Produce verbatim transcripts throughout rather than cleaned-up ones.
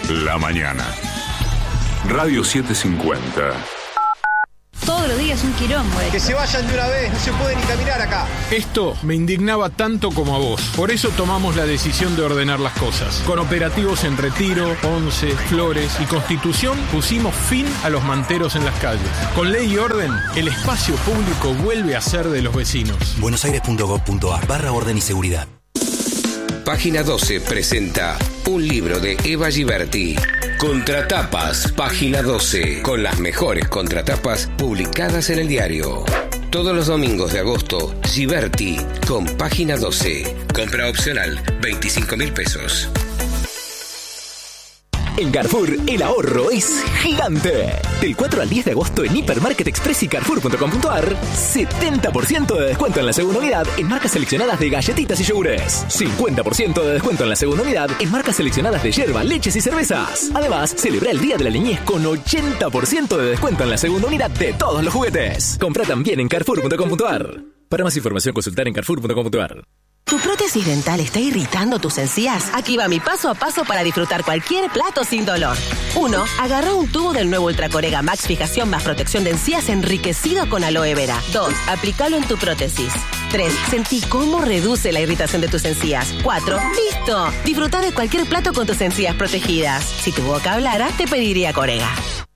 la mañana. Radio setecientos cincuenta. Todos los días un quilombo. Que se vayan de una vez, no se puede ni caminar acá. Esto me indignaba tanto como a vos. Por eso tomamos la decisión de ordenar las cosas. Con operativos en Retiro, Once, Flores y Constitución pusimos fin a los manteros en las calles. Con ley y orden, el espacio público vuelve a ser de los vecinos. buenosaires.gov.ar barra orden y seguridad. Página doce presenta un libro de Eva Giberti. Contratapas, Página doce, con las mejores contratapas publicadas en el diario. Todos los domingos de agosto, Giberti con Página doce. Compra opcional, veinticinco mil pesos. En Carrefour, el ahorro es gigante. Del cuatro al diez de agosto en Hipermarket Express y Carrefour punto com punto ar, setenta por ciento de descuento en la segunda unidad en marcas seleccionadas de galletitas y yogures. cincuenta por ciento de descuento en la segunda unidad en marcas seleccionadas de yerba, leches y cervezas. Además, celebra el Día de la Niñez con ochenta por ciento de descuento en la segunda unidad de todos los juguetes. Compra también en Carrefour punto com punto ar. Para más información, consultar en Carrefour punto com punto ar. ¿Tu prótesis dental está irritando tus encías? Aquí va mi paso a paso para disfrutar cualquier plato sin dolor. uno. Agarra un tubo del nuevo Ultracorega Max Fijación más protección de encías enriquecido con aloe vera. dos. Aplícalo en tu prótesis. tres. Sentí cómo reduce la irritación de tus encías. cuatro. ¡Listo! Disfruta de cualquier plato con tus encías protegidas. Si tu boca hablara, te pediría Corega.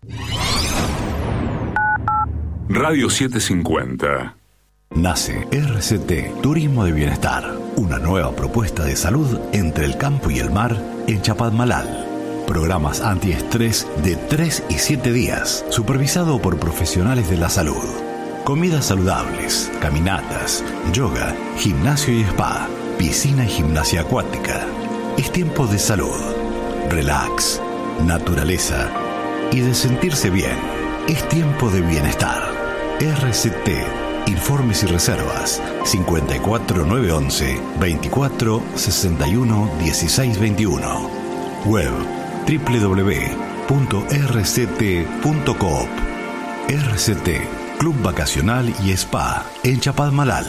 Radio setecientos cincuenta. Nace R C T Turismo de Bienestar, una nueva propuesta de salud entre el campo y el mar en Chapadmalal. Programas antiestrés de tres y siete días, supervisado por profesionales de la salud. Comidas saludables, caminatas, yoga, gimnasio y spa, piscina y gimnasia acuática. Es tiempo de salud, relax, naturaleza y de sentirse bien. Es tiempo de bienestar. R C T. Informes y reservas cincuenta y cuatro nueve once veinticuatro sesenta y uno dieciséis veintiuno. Web doble u doble u doble u punto r c t punto coop. R C T, Club Vacacional y Spa en Chapadmalal.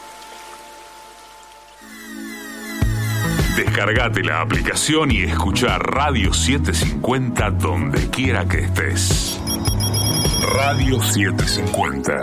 Descargate la aplicación y escuchá Radio setecientos cincuenta donde quiera que estés. Radio setecientos cincuenta.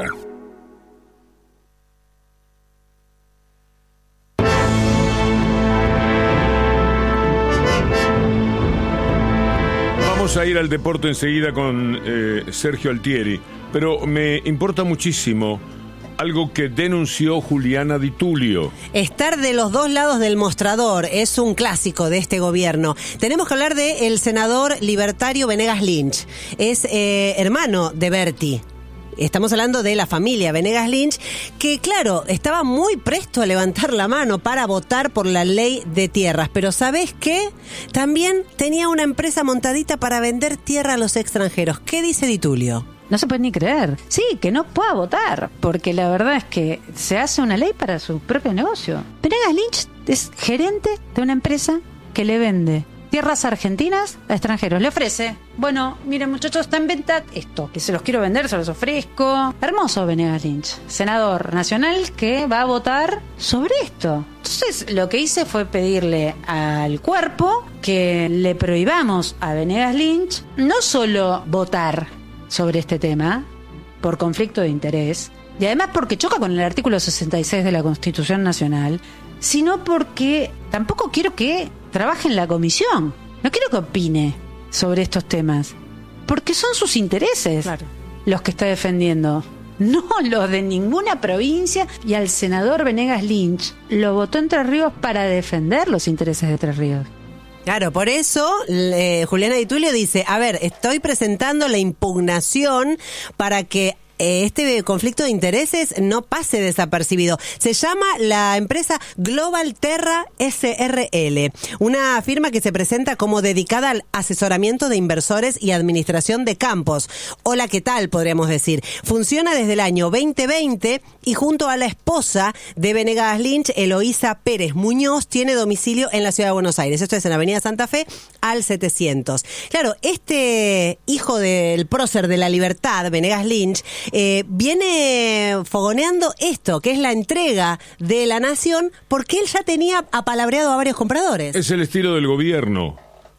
Vamos a ir al deporte enseguida con eh, Sergio Altieri, pero me importa muchísimo algo que denunció Juliana Di Tulio. Estar de los dos lados del mostrador es un clásico de este gobierno. Tenemos que hablar del senador libertario Venegas Lynch. Es eh, hermano de Berti. Estamos hablando de la familia Venegas Lynch, que claro, estaba muy presto a levantar la mano para votar por la ley de tierras, pero ¿sabés qué? También tenía una empresa montadita para vender tierra a los extranjeros. ¿Qué dice Di Tulio? No se puede ni creer. Sí, que no pueda votar, porque la verdad es que se hace una ley para su propio negocio. Venegas Lynch es gerente de una empresa que le vende tierras argentinas a extranjeros. Le ofrece, bueno, miren muchachos, está en venta esto, que se los quiero vender, se los ofrezco. Hermoso Venegas Lynch, senador nacional que va a votar sobre esto. Entonces lo que hice fue pedirle al cuerpo que le prohibamos a Venegas Lynch no solo votar sobre este tema por conflicto de interés, y además porque choca con el artículo sesenta y seis de la Constitución Nacional, sino porque tampoco quiero que trabaje en la comisión. No quiero que opine sobre estos temas, porque son sus intereses, claro, los que está defendiendo, no los de ninguna provincia. Y al senador Venegas Lynch lo votó Entre Ríos para defender los intereses de Entre Ríos. Claro, por eso eh, Juliana Di Tulio dice, a ver, estoy presentando la impugnación para que este conflicto de intereses no pase desapercibido. Se llama la empresa Global Terra S R L, una firma que se presenta como dedicada al asesoramiento de inversores y administración de campos. Hola, ¿qué tal? Podríamos decir. Funciona desde el año veinte veinte y junto a la esposa de Venegas Lynch, Eloísa Pérez Muñoz, tiene domicilio en la ciudad de Buenos Aires. Esto es en Avenida Santa Fe al setecientos. Claro, este hijo del prócer de la libertad, Venegas Lynch, Eh, viene fogoneando esto, que es la entrega de la nación, porque él ya tenía apalabreado a varios compradores. Es el estilo del gobierno.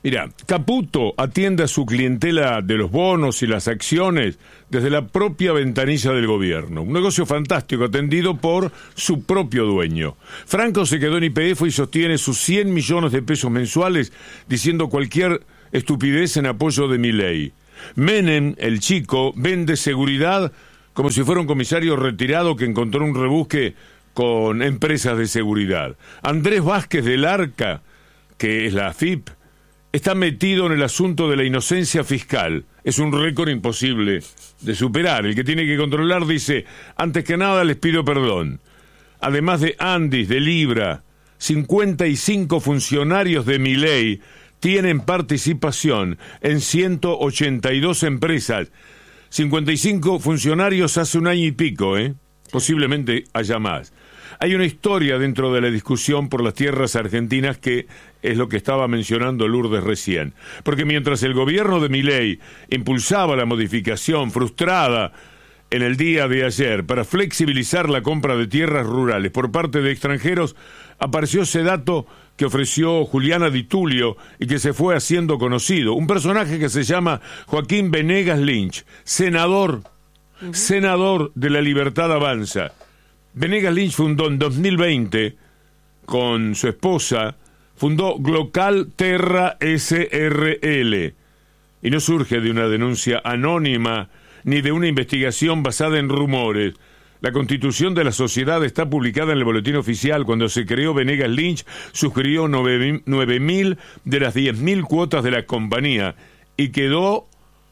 Mira, Caputo atiende a su clientela de los bonos y las acciones desde la propia ventanilla del gobierno. Un negocio fantástico atendido por su propio dueño. Franco se quedó en Y P F y sostiene sus cien millones de pesos mensuales diciendo cualquier estupidez en apoyo de Milei. Menem, el chico, vende seguridad como si fuera un comisario retirado que encontró un rebusque con empresas de seguridad. Andrés Vázquez del Arca, que es la A F I P, está metido en el asunto de la inocencia fiscal. Es un récord imposible de superar. El que tiene que controlar dice, antes que nada les pido perdón. Además de Andis, de Libra, cincuenta y cinco funcionarios de Milei tienen participación en ciento ochenta y dos empresas. cincuenta y cinco funcionarios hace un año y pico, ¿eh? Posiblemente haya más. Hay una historia dentro de la discusión por las tierras argentinas que es lo que estaba mencionando Lourdes recién. Porque mientras el gobierno de Milei impulsaba la modificación frustrada en el día de ayer para flexibilizar la compra de tierras rurales por parte de extranjeros, apareció ese dato que ofreció Juliana Di Tulio y que se fue haciendo conocido. Un personaje que se llama Joaquín Venegas Lynch, senador, uh-huh. senador de La Libertad Avanza. Venegas Lynch fundó en dos mil veinte, con su esposa, fundó Glocal Terra S R L. Y no surge de una denuncia anónima ni de una investigación basada en rumores. La constitución de la sociedad está publicada en el boletín oficial. Cuando se creó, Venegas Lynch suscribió nueve mil de las diez mil cuotas de la compañía y quedó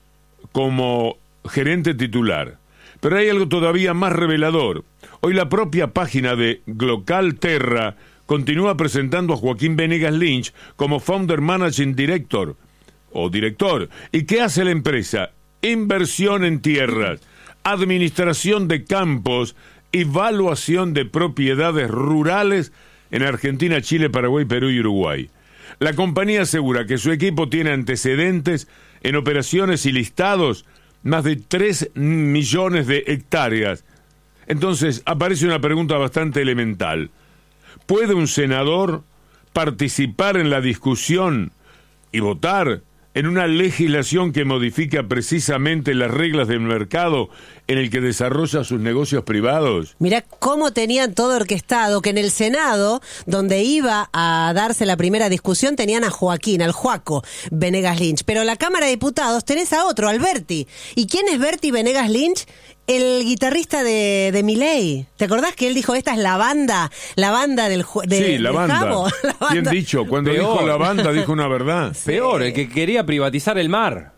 como gerente titular. Pero hay algo todavía más revelador. Hoy la propia página de Glocal Terra continúa presentando a Joaquín Venegas Lynch como Founder Managing Director o director. ¿Y qué hace la empresa? Inversión en tierras, administración de campos, evaluación de propiedades rurales en Argentina, Chile, Paraguay, Perú y Uruguay. La compañía asegura que su equipo tiene antecedentes en operaciones y listados más de tres millones de hectáreas. Entonces aparece una pregunta bastante elemental. ¿Puede un senador participar en la discusión y votar en una legislación que modifica precisamente las reglas del mercado en el que desarrolla sus negocios privados? Mirá cómo tenían todo orquestado, que en el Senado, donde iba a darse la primera discusión, tenían a Joaquín, al Joaco Venegas Lynch. Pero en la Cámara de Diputados tenés a otro, al Berti. ¿Y quién es Berti Venegas Lynch? El guitarrista de, de Milei. ¿Te acordás que él dijo, esta es la banda, la banda del, de, sí, la del banda. Jabo? La banda. Bien dicho, cuando Peor. dijo la banda, dijo una verdad. Sí. Peor, el que quería privatizar el mar.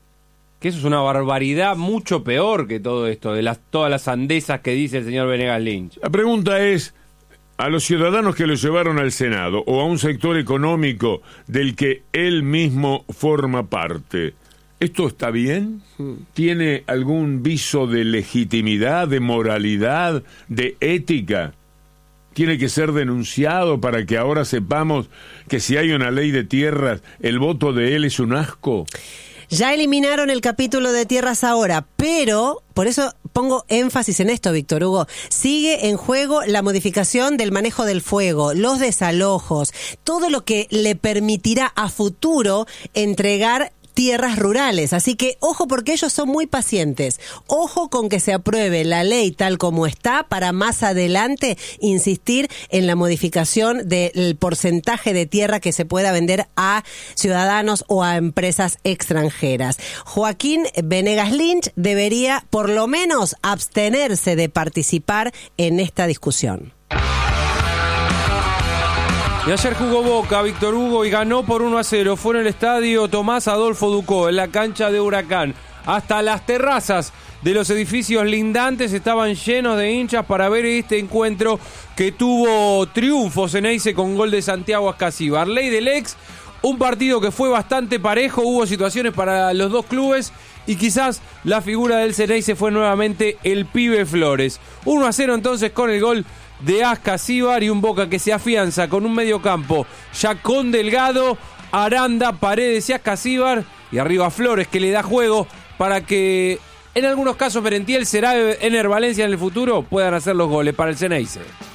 Que eso es una barbaridad mucho peor que todo esto, de las todas las sandezas que dice el señor Venegas Lynch. La pregunta es, a los ciudadanos que lo llevaron al Senado, o a un sector económico del que él mismo forma parte, ¿esto está bien? ¿Tiene algún viso de legitimidad, de moralidad, de ética? ¿Tiene que ser denunciado para que ahora sepamos que si hay una ley de tierras, el voto de él es un asco? Ya eliminaron el capítulo de tierras ahora, pero por eso pongo énfasis en esto, Víctor Hugo. Sigue en juego la modificación del manejo del fuego, los desalojos, todo lo que le permitirá a futuro entregar tierras rurales. Así que ojo, porque ellos son muy pacientes. Ojo con que se apruebe la ley tal como está para más adelante insistir en la modificación del porcentaje de tierra que se pueda vender a ciudadanos o a empresas extranjeras. Joaquín Venegas Lynch debería por lo menos abstenerse de participar en esta discusión. Y ayer jugó Boca, Víctor Hugo, y ganó por uno a cero. Fue en el estadio Tomás Adolfo Ducó, en la cancha de Huracán. Hasta las terrazas de los edificios lindantes estaban llenos de hinchas para ver este encuentro que tuvo triunfo Ceneice con gol de Santiago Ascasíbar. Ley del ex, un partido que fue bastante parejo, hubo situaciones para los dos clubes y quizás la figura del Ceneice fue nuevamente el Pibe Flores. uno a cero entonces con el gol de Ascasíbar y un Boca que se afianza con un mediocampo ya con Delgado, Aranda, Paredes y Ascasíbar, y arriba Flores que le da juego para que en algunos casos Merentiel, será Ener Valencia en el futuro puedan hacer los goles para el Ceneice.